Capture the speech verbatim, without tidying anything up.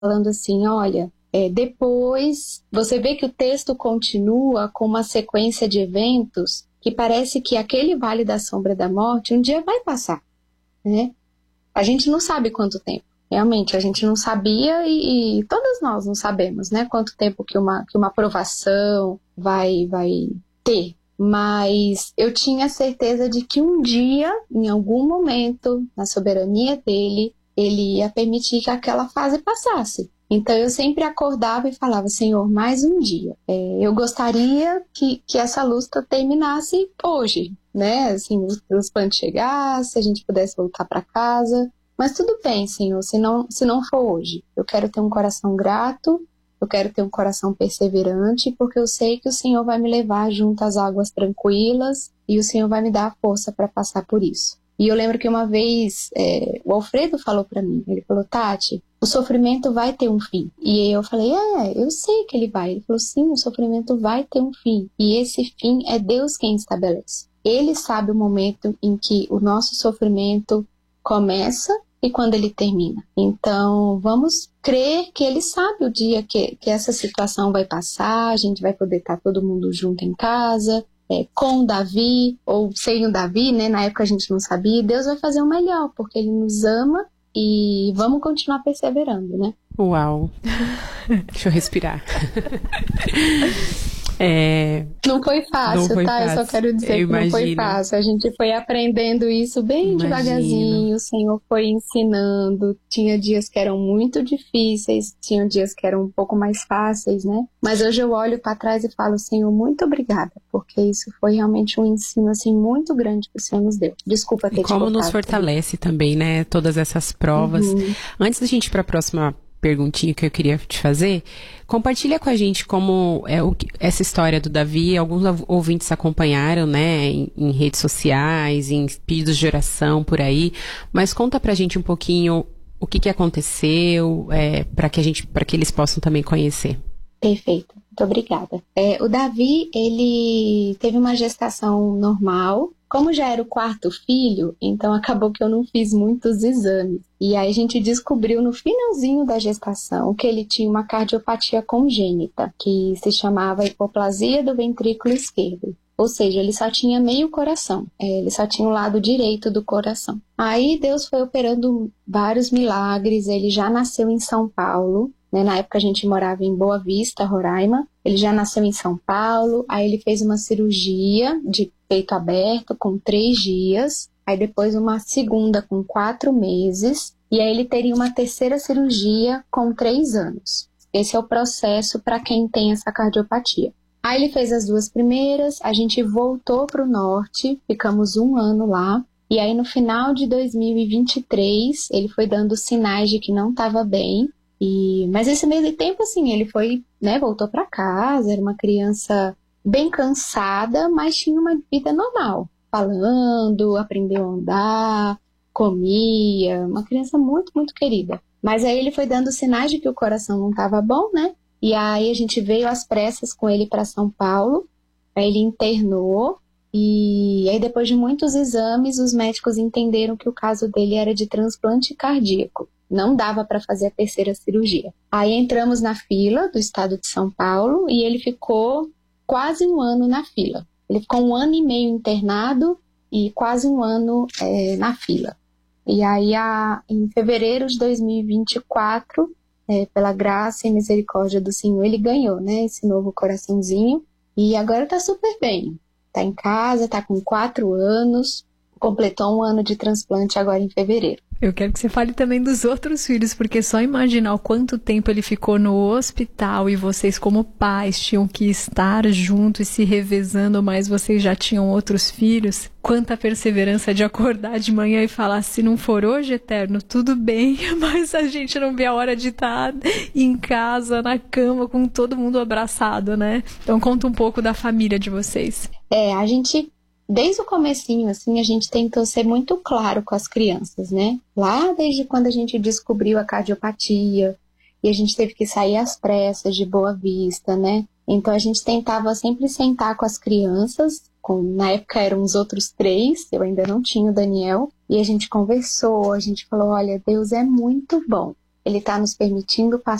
falando assim, olha, é, depois você vê que o texto continua com uma sequência de eventos que parece que aquele vale da sombra da morte um dia vai passar, né? A gente não sabe quanto tempo. Realmente, a gente não sabia e, e todas nós não sabemos, né? Quanto tempo que uma, que uma aprovação vai, vai ter. Mas eu tinha certeza de que um dia, em algum momento, na soberania dele, ele ia permitir que aquela fase passasse. Então eu sempre acordava e falava, Senhor, mais um dia. É, eu gostaria que, que essa luta terminasse hoje, né? Assim, os transplantes chegassem, a gente pudesse voltar para casa. Mas tudo bem, Senhor, se não, se não for hoje. Eu quero ter um coração grato, eu quero ter um coração perseverante, porque eu sei que o Senhor vai me levar junto às águas tranquilas e o Senhor vai me dar a força para passar por isso. E eu lembro que uma vez é, o Alfredo falou para mim, ele falou, Tati, o sofrimento vai ter um fim. E eu falei, é, eu sei que ele vai. Ele falou, sim, o sofrimento vai ter um fim. E esse fim é Deus quem estabelece. Ele sabe o momento em que o nosso sofrimento começa e quando ele termina. Então, vamos crer que ele sabe o dia que, que essa situação vai passar, a gente vai poder estar todo mundo junto em casa, é, com Davi, ou sem o Davi, né? Na época a gente não sabia. Deus vai fazer o melhor, porque ele nos ama e vamos continuar perseverando, né? Uau! Deixa eu respirar. É... Não foi fácil, não foi tá? Fácil. Eu só quero dizer eu que imagino. não foi fácil. A gente foi aprendendo isso bem Imagino. devagarzinho, o Senhor foi ensinando. Tinha dias que eram muito difíceis, tinha dias que eram um pouco mais fáceis, né? Mas hoje eu olho para trás e falo, Senhor, muito obrigada, porque isso foi realmente um ensino, assim, muito grande que o Senhor nos deu. Desculpa ter e te como cortado, nos fortalece também, né? Todas essas provas. Uhum. Antes da gente ir para a próxima perguntinha que eu queria te fazer, compartilha com a gente como é o, essa história do Davi, alguns ouvintes acompanharam, né, em, em redes sociais, em pedidos de oração por aí, mas conta pra gente um pouquinho o que que aconteceu, é, para que a gente, para que eles possam também conhecer. Perfeito, muito obrigada. É, o Davi, ele teve uma gestação normal. Como já era o quarto filho, então acabou que eu não fiz muitos exames. E aí a gente descobriu no finalzinho da gestação que ele tinha uma cardiopatia congênita, que se chamava hipoplasia do ventrículo esquerdo. Ou seja, ele só tinha meio coração, ele só tinha o lado direito do coração. Aí Deus foi operando vários milagres, ele já nasceu em São Paulo. Né, na época a gente morava em Boa Vista, Roraima. Ele já nasceu em São Paulo. Aí ele fez uma cirurgia de peito aberto com três dias. Aí depois uma segunda com quatro meses. E aí ele teria uma terceira cirurgia com três anos. Esse é o processo para quem tem essa cardiopatia. Aí ele fez as duas primeiras. A gente voltou para o norte. Ficamos um ano lá. E aí no final de dois mil e vinte e três, ele foi dando sinais de que não estava bem. E, mas esse meio tempo, assim, ele foi, né, voltou para casa, era uma criança bem cansada, mas tinha uma vida normal, falando, aprendeu a andar, comia, uma criança muito, muito querida. Mas aí ele foi dando sinais de que o coração não estava bom, né? E aí a gente veio às pressas com ele para São Paulo, aí ele internou, e aí depois de muitos exames, os médicos entenderam que o caso dele era de transplante cardíaco. Não dava para fazer a terceira cirurgia. Aí entramos na fila do estado de São Paulo e ele ficou quase um ano na fila. Ele ficou um ano e meio internado e quase um ano é, na fila. E aí, a, em fevereiro de dois mil e vinte e quatro, é, pela graça e misericórdia do Senhor, ele ganhou, né, esse novo coraçãozinho. E agora tá super bem. Tá em casa, tá com quatro anos, completou um ano de transplante agora em fevereiro. Eu quero que você fale também dos outros filhos, porque só imaginar o quanto tempo ele ficou no hospital e vocês como pais tinham que estar juntos e se revezando, mas vocês já tinham outros filhos. Quanta perseverança de acordar de manhã e falar, se não for hoje, Eterno, tudo bem, mas a gente não vê a hora de estar em casa, na cama, com todo mundo abraçado, né? Então conta um pouco da família de vocês. É, a gente... Desde o comecinho, assim, a gente tentou ser muito claro com as crianças, né? Lá desde quando a gente descobriu a cardiopatia e a gente teve que sair às pressas de Boa Vista, né? Então a gente tentava sempre sentar com as crianças, com, na época eram os outros três, eu ainda não tinha o Daniel, e a gente conversou, a gente falou, olha, Deus é muito bom. ele está nos permitindo